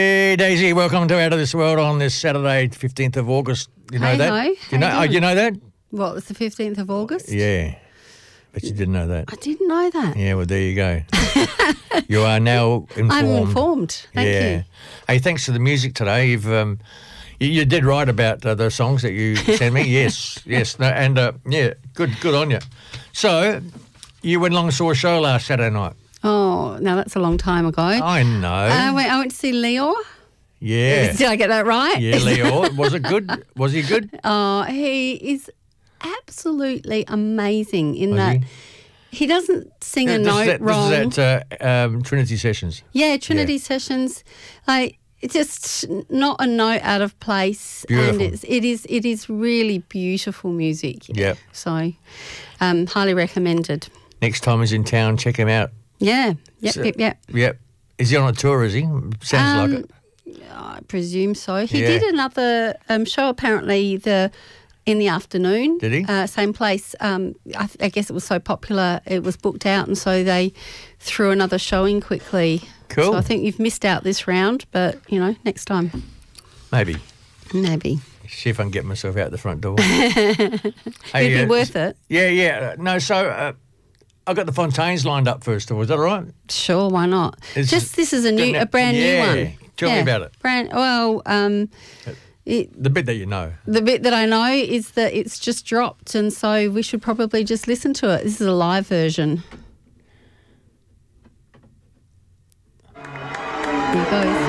Hey Daisy, welcome to Out of This World on this Saturday, 15th of August. You know that? Hey, You know? Oh, you know that? What, it's the 15th of August? Yeah, but you didn't know that. I didn't know that. Yeah, well, there you go. You are now informed. I'm informed. Thank you. Hey, thanks to the music today. You did right about the songs that you sent me. Yes. No, and yeah, good on you. So, you went along and saw a show last Saturday night. Oh, now that's a long time ago. I know. I went to see Leo. Yeah. Did I get that right? Yeah, Leo. Was it good? Was he good? Oh, he is absolutely amazing in Was that he? he doesn't sing a note wrong. This is at Trinity Sessions. Yeah, Trinity Sessions. Like, it's just not a note out of place. Beautiful. And it is really beautiful music. Yep. So, highly recommended. Next time he's in town, check him out. Yeah. So- Yep. Yep. Is he on a tour, is he? Sounds like it. I presume so. He Yeah. did another show apparently in the afternoon. Did he? Same place. I guess it was so popular it was booked out, and so they threw another showing quickly. Cool. So I think you've missed out this round, but, next time. Maybe. Maybe. See if I can get myself out the front door. It'd be worth it. Yeah. No, so I've got the Fontaines lined up first of all. Is that all right? Sure, why not? This is a brand new one. Tell me about it. The bit that you know. The bit that I know is that it's just dropped, and so we should probably just listen to it. This is a live version. Here it goes.